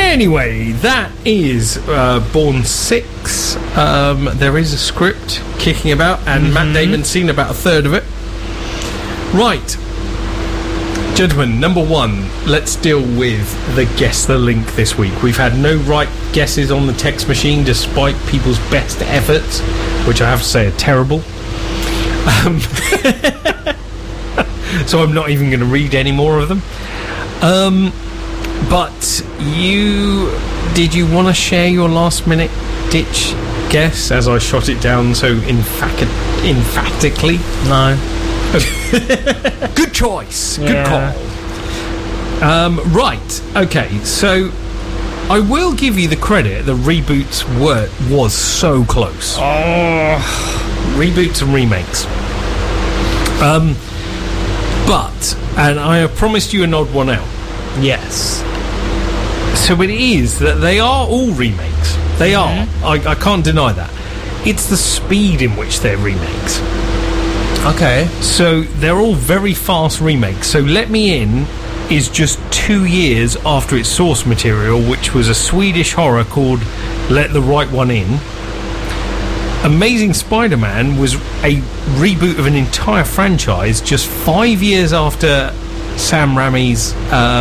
Anyway, that is Bourne 6. There is a script kicking about, and Matt Damon's seen about a third of it. Right. Gentlemen, number one, let's deal with the Guess the Link this week. We've had no right guesses on the text machine, despite people's best efforts, which I have to say are terrible. So I'm not even going to read any more of them. But did you want to share your last minute ditch guess as I shot it down so emphatically? No. Good choice. Yeah. Good call. Right. Okay. So I will give you the credit. The reboots was so close. Reboots and remakes. But I have promised you an odd one out. Yes. So it is that they are all remakes. They are. I can't deny that. It's the speed in which they're remakes. Okay. So they're all very fast remakes. So Let Me In is just 2 years after its source material, which was a Swedish horror called Let the Right One In. Amazing Spider-Man was a reboot of an entire franchise just 5 years after Sam Raimi's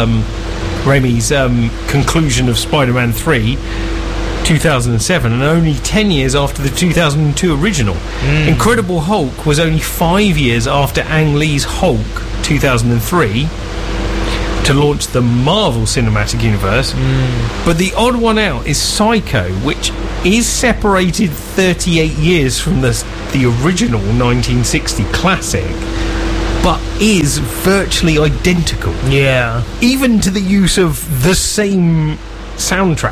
conclusion of Spider-Man 3, 2007, and only 10 years after the 2002 original. Incredible Hulk was only 5 years after Ang Lee's Hulk, 2003, to launch the Marvel Cinematic Universe. But the odd one out is Psycho, which is separated 38 years from the original 1960 classic, but is virtually identical. Yeah. Even to the use of the same soundtrack.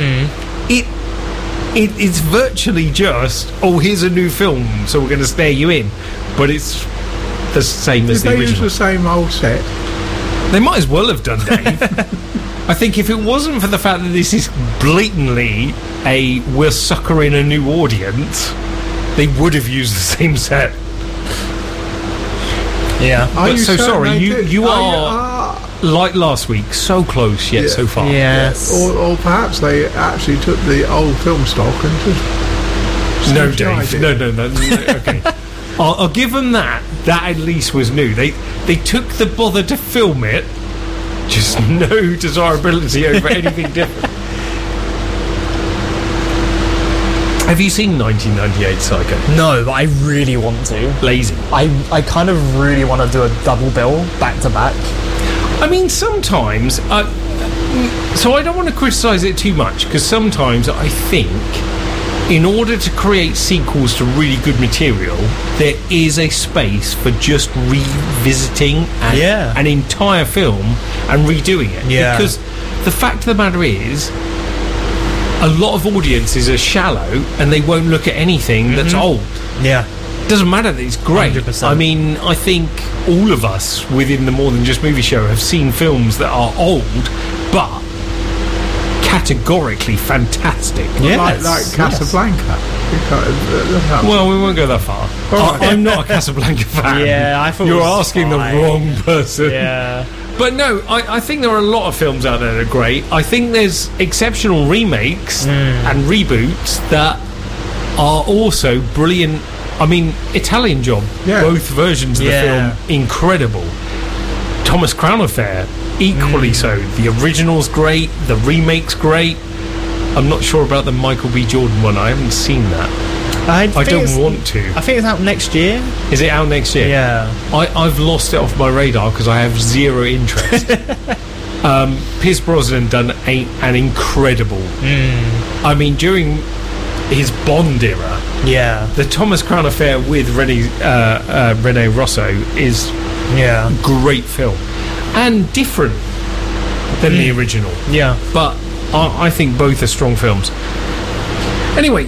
It's virtually just, here's a new film, so we're going to stare you in. But it's the same as the Did they original. use the same old set? They might as well have done, Dave. I think if it wasn't for the fact that this is blatantly we're suckering a new audience, they would have used the same set. Yeah. But so sorry, you are are like last week, so close yet so far. Yes. or perhaps they actually took the old film stock and just No, CGI'd Dave. it. No. Okay. I'll give them that. That at least was new. They took the bother to film it. Just no desirability over anything different. Have you seen 1998 Psycho? No, but I really want to. Lazy. I kind of really want to do a double bill back to back. I mean, sometimes... so I don't want to criticise it too much, because sometimes I think in order to create sequels to really good material, there is a space for just revisiting an entire film and redoing it. Yeah. Because the fact of the matter is, a lot of audiences are shallow and they won't look at anything that's old. Yeah. Doesn't matter that it's great. 100%. I mean, I think all of us within the More Than Just Movie Show have seen films that are old, but categorically fantastic. Yes. like Casablanca. Well, we won't go that far. I'm not a Casablanca fan. Yeah, I thought you're it was asking fine. the wrong person. Yeah. But no, I think there are a lot of films out there that are great. I think there's exceptional remakes and reboots that are also brilliant. I mean, Italian Job, both versions of the film, incredible. Thomas Crown Affair, equally so. The original's great, the remake's great. I'm not sure about the Michael B. Jordan one. I haven't seen that. I don't want to. I think it's out next year. Is it out next year? Yeah. I've lost it off my radar because I have zero interest. Pierce Brosnan done an incredible. I mean, during his Bond era, the Thomas Crown Affair with Rene Rosso is great film and different than the original. Yeah, but I think both are strong films. Anyway,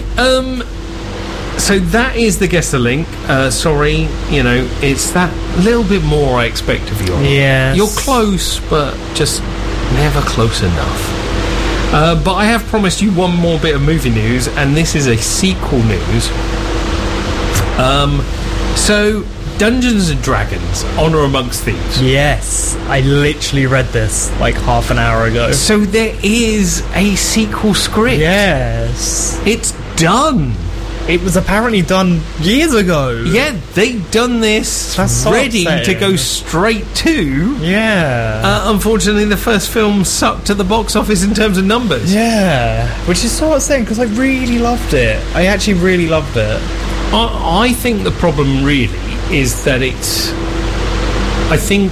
so that is the Guess the Link. Sorry, it's that little bit more I expect of you. Yes. You're close, but just never close enough. But I have promised you one more bit of movie news, and this is a sequel news. So Dungeons and Dragons: Honor Amongst Thieves. Yes, I literally read this like half an hour ago. So there is a sequel script. Yes. It's done. It was apparently done years ago. Yeah, they've done this That's so ready to upsetting. go straight to. Yeah. Unfortunately, the first film sucked at the box office in terms of numbers. Yeah. Which is so upsetting because I really loved it. I actually really loved it. I think the problem really is that it's. I think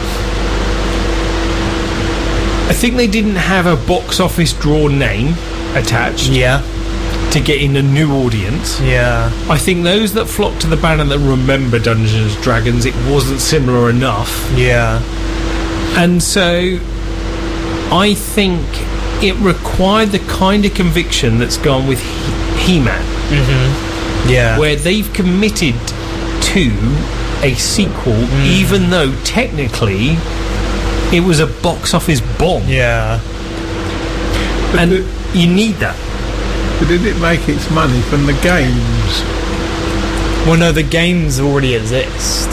they didn't have a box office draw name attached Yeah. to get in a new audience. Yeah. I think those that flock to the banner that remember Dungeons and Dragons, it wasn't similar enough. Yeah. And so I think it required the kind of conviction that's gone with He-Man, Yeah. where they've committed to a sequel, even though technically it was a box office bomb. Yeah. And you need that. But did it make its money from the games? Well, no, the games already exist.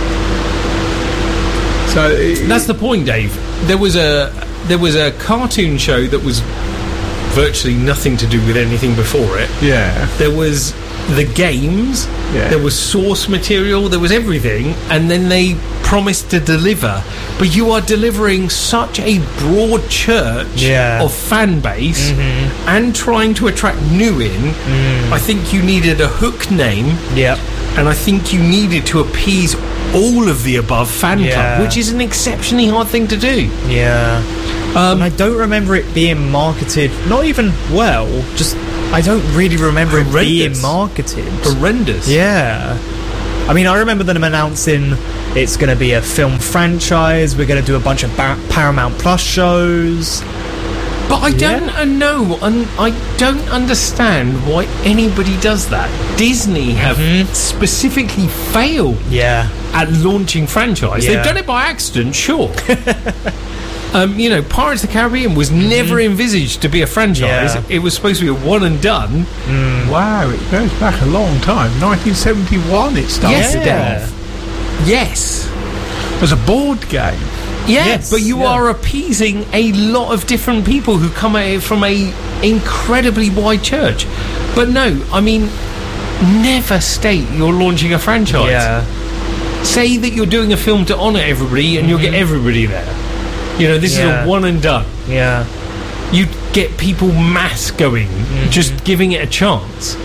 So That's the point, Dave. There was a cartoon show that was virtually nothing to do with anything before it. yeah. There was the games, Yeah. there was source material, there was everything, and then they promised to deliver. But you are delivering such a broad church Yeah. of fan base and trying to attract new in. I think you needed a hook name, Yep. and I think you needed to appease all of the above fan Yeah. club, which is an exceptionally hard thing to do. Yeah. And I don't remember it being marketed, not even well, just I don't really remember it being Horrendous. marketed. Horrendous. Yeah. I mean, I remember them announcing it's going to be a film franchise, we're going to do a bunch of Paramount Plus shows. But I don't know, and I don't understand why anybody does that. Disney have specifically failed Yeah. at launching franchise. Yeah. They've done it by accident, sure. Pirates of the Caribbean was never envisaged to be a franchise. Yeah. It was supposed to be a one and done. Wow, it goes back a long time. 1971 it started Yes, Yeah. Dave. Yes. as a board game. Yeah, Yes, but you yeah. are appeasing a lot of different people who come at it from a incredibly wide church. But no, I mean, never state you're launching a franchise. Yeah. Say that you're doing a film to honour everybody and you'll get everybody there. You know, this is Yeah. a one and done. Yeah. You get people mass going, just giving it a chance.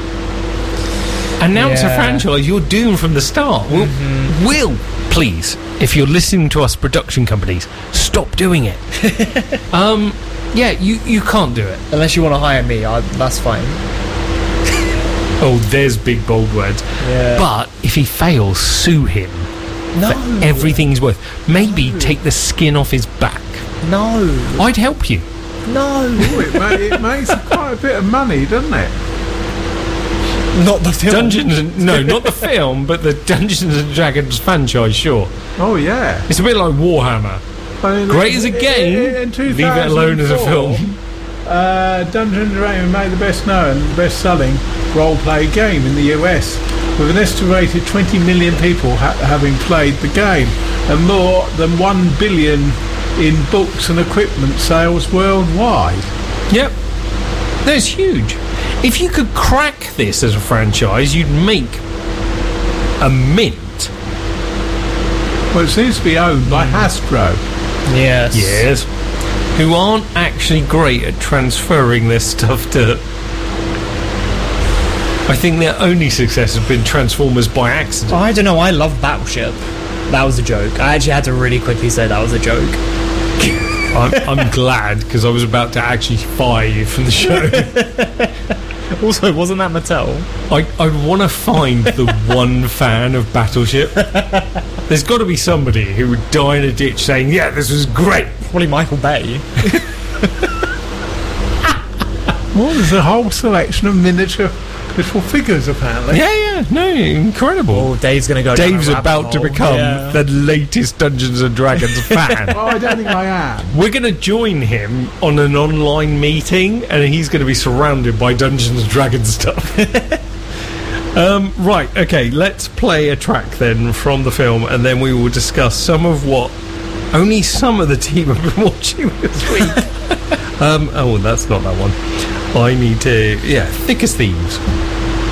And now it's a Yeah. franchise, you're doomed from the start. Will, please, if you're listening to us production companies, stop doing it. Yeah, you can't do it. Unless you want to hire me, that's fine. Oh, there's big bold words. Yeah. But if he fails, sue him. No. For everything he's worth. Maybe take the skin off his back. No. I'd help you. No. Oh, it makes quite a bit of money, doesn't it? Not the film. No, not the film, but the Dungeons and Dragons franchise, sure. Oh, yeah. It's a bit like Warhammer. I mean, Great as a game, in leave it alone as a 2004, film. Dungeons & Dragons made the best known, best-selling role-play game in the US, with an estimated 20 million people having played the game, and more than 1 billion in books and equipment sales worldwide. Yep. That's huge. If you could crack this as a franchise, you'd make a mint. Well, it seems to be owned by Hasbro. Yes. Yes. Who aren't actually great at transferring their stuff to... I think their only success has been Transformers by accident. I don't know, I love Battleship. That was a joke. I actually had to really quickly say that was a joke. I'm glad, because I was about to actually fire you from the show. Also, wasn't that Mattel? I want to find the one fan of Battleship. There's got to be somebody who would die in a ditch saying, yeah, this was great. Probably Michael Bay. Well, there's a whole selection of miniature little figures, apparently. Yeah, no, incredible. Oh, Dave's going to go down Dave's a rabbit about to hole. become Yeah. the latest Dungeons and Dragons fan. Oh, I don't think I am. We're going to join him on an online meeting, and he's going to be surrounded by Dungeons and Dragons stuff. Right, okay, let's play a track then from the film, and then we will discuss some of what only some of the team have been watching this week. Oh, that's not that one. I need to... Yeah, Thick as Thieves.